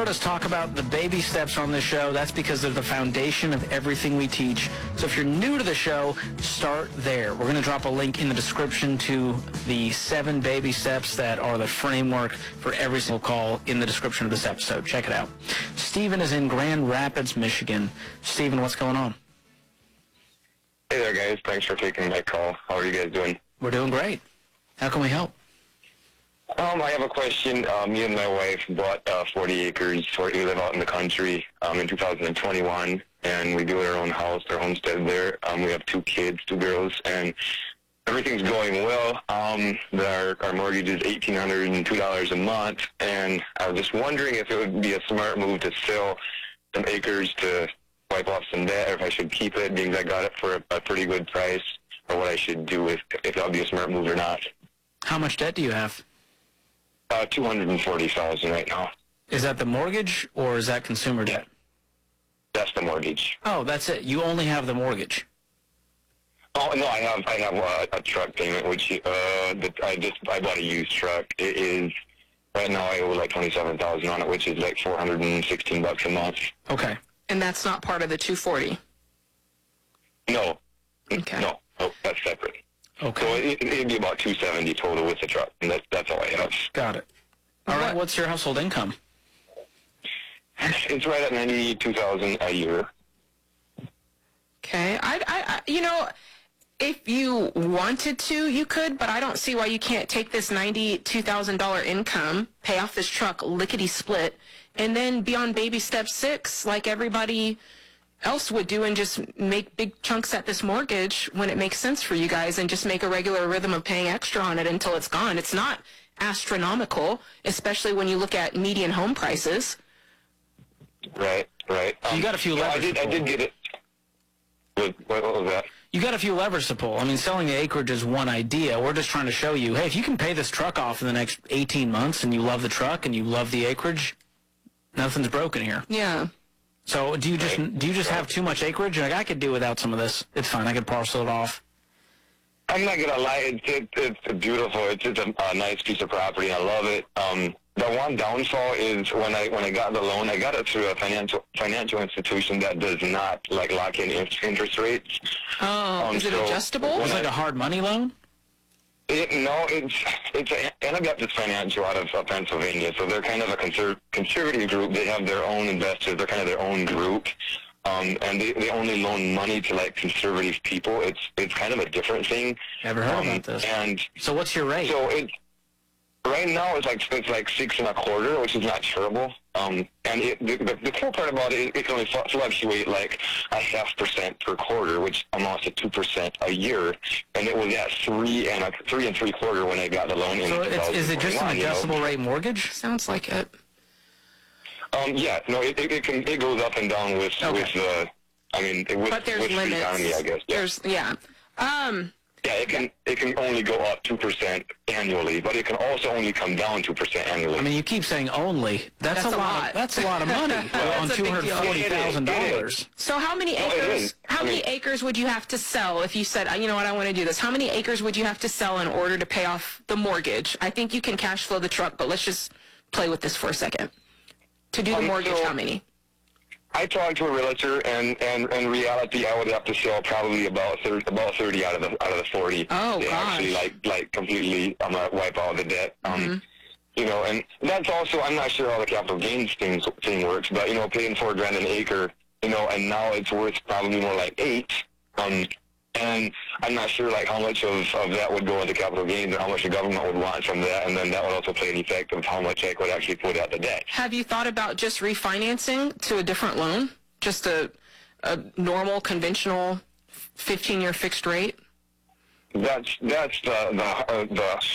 heard us talk about the baby steps on this show. That's because they're the foundation of everything we teach. So if you're new to the show, start there. We're going to drop a link in the description to the 7 baby steps that are the framework for every single call in the description of this episode. Check it out. Steven is in Grand Rapids, Michigan. Steven, what's going on? Hey there, guys. Thanks for taking my call. How are you guys doing? We're doing great. How can we help? I have a question. Me and my wife bought 40 acres. We live out in the country in 2021, and we do our own house, our homestead there. We have 2 kids, 2 girls, and everything's going well. Our mortgage is $1,802 a month, and I was just wondering if it would be a smart move to sell some acres to wipe off some debt, or if I should keep it, because I got it for a pretty good price, or what I should do if that would be a smart move or not. How much debt do you have? $240,000 right now. Is that the mortgage, or is that consumer debt? That's the mortgage. Oh, that's it. You only have the mortgage. Oh no, I have a truck payment, which I bought a used truck. It is right now I owe like $27,000 on it, which is like $416 a month. Okay. And that's not part of the 240? No. Okay. No, that's separate. Okay. So it'd be about $270 total with the truck, and that's all I have. Got it. All right. What's your household income? It's right at $92,000 a year. Okay. I if you wanted to, you could, but I don't see why you can't take this $92,000 income, pay off this truck lickety-split, and then be on baby step 6 like everybody else would do, and just make big chunks at this mortgage when it makes sense for you guys, and just make a regular rhythm of paying extra on it until it's gone. It's not astronomical, especially when you look at median home prices. Right. You got a few levers. I did get it. What was that? You got a few levers to pull. I mean, selling the acreage is one idea. We're just trying to show you, hey, if you can pay this truck off in the next 18 months and you love the truck and you love the acreage, nothing's broken here. Yeah. So do you just have too much acreage? Like, I could do without some of this. It's fine. I could parcel it off. I'm not gonna lie. It's beautiful. It's just a nice piece of property. I love it. The one downfall is when I got the loan, I got it through a financial institution that does not lock in interest rates. Oh, is it adjustable? It's like a hard money loan? It's Anabaptist Financial out of Pennsylvania, so they're kind of a conservative group. They have their own investors. They're kind of their own group, and they only loan money to conservative people. It's kind of a different thing. Never heard about this. And so what's your rate? So right now it's like 6.25, which is not terrible. And the cool part about it can only fluctuate like 0.5% per quarter, which amounts to 2% a year. And it was at 3.75 when I got the loan. So is it just an adjustable rate mortgage? Sounds like it. Yeah, no, it goes up and down with the. I mean, but there's with limits. The economy, I guess. Yeah. Yeah, it can only go up 2% annually, but it can also only come down 2% annually. I mean, you keep saying only. That's a lot. That's a lot of money on $240,000. So how many acres? How many acres would you have to sell if you said, you know what, I want to do this? How many acres would you have to sell in order to pay off the mortgage? I think you can cash flow the truck, but let's just play with this for a second. To do the mortgage, how many? I talked to a realtor, and in reality, I would have to sell probably about 30 out of the 40. Oh, to gosh. actually completely wipe out the debt. And that's also, I'm not sure how the capital gains thing works, but paying $4,000 an acre, and now it's worth probably more like 8. And I'm not sure how much of that would go into capital gains and how much the government would want from that, and then that would also play an effect of how much I could actually put out the debt. Have you thought about just refinancing to a different loan? Just a normal, conventional 15-year fixed rate? That's the